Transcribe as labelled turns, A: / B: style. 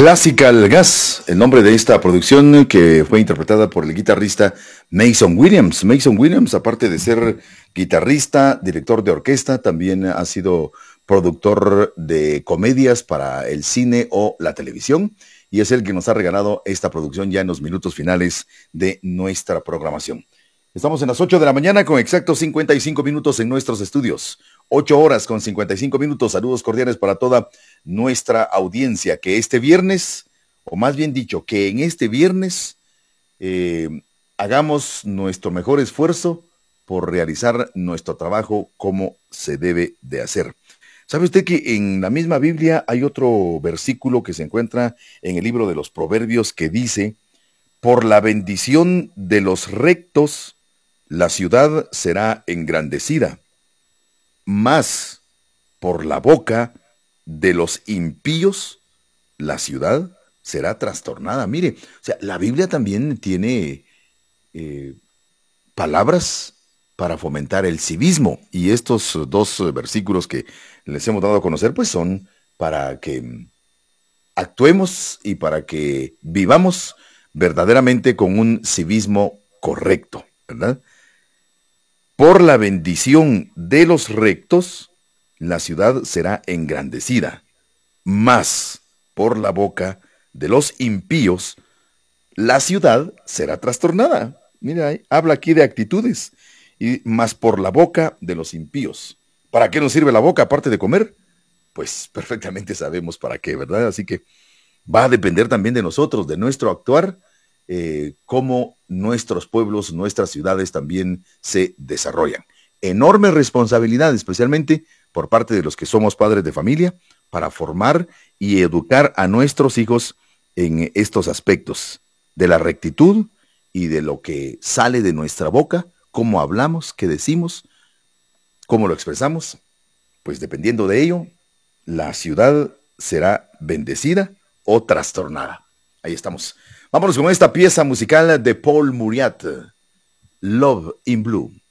A: Classical Gas, el nombre de esta producción que fue interpretada por el guitarrista Mason Williams. Mason Williams, aparte de ser guitarrista, director de orquesta, también ha sido productor de comedias para el cine o la televisión, y es el que nos ha regalado esta producción ya en los minutos finales de nuestra programación. Estamos en las 8 de la mañana con exactos 55 minutos en nuestros estudios. 8 horas con 55 minutos. Saludos cordiales para toda nuestra audiencia. Que este viernes, o más bien dicho, que en este viernes hagamos nuestro mejor esfuerzo por realizar nuestro trabajo como se debe de hacer. ¿Sabe usted que en la misma Biblia hay otro versículo que se encuentra en el libro de los Proverbios que dice: por la bendición de los rectos, la ciudad será engrandecida, mas por la boca de los impíos, la ciudad será trastornada? Mire, o sea, la Biblia también tiene palabras para fomentar el civismo, y estos dos versículos que les hemos dado a conocer, pues son para que actuemos y para que vivamos verdaderamente con un civismo correcto, ¿verdad? Por la bendición de los rectos, la ciudad será engrandecida, mas por la boca de los impíos, la ciudad será trastornada. Mira, habla aquí de actitudes, y más por la boca de los impíos. ¿Para qué nos sirve la boca aparte de comer? Pues perfectamente sabemos para qué, ¿verdad? Así que va a depender también de nosotros, de nuestro actuar, cómo nuestros pueblos, nuestras ciudades también se desarrollan. Enorme responsabilidad, especialmente por parte de los que somos padres de familia, para formar y educar a nuestros hijos en estos aspectos de la rectitud y de lo que sale de nuestra boca, cómo hablamos, qué decimos, cómo lo expresamos. Pues dependiendo de ello, la ciudad será bendecida o trastornada. Ahí estamos. Vámonos con esta pieza musical de Paul Muriat, Love in Blue.